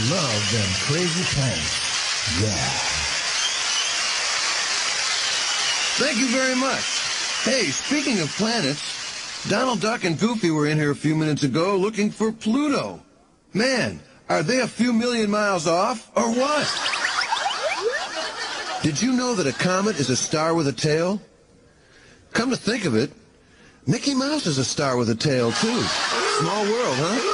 love them crazy planets. Yeah. Thank you very much. Hey, speaking of planets, Donald Duck and Goofy were in here a few minutes ago looking for Pluto. Man, are they a few million miles off, or what? Did you know that a comet is a star with a tail? Come to think of it, Mickey Mouse is a star with a tail, too. Small world, huh?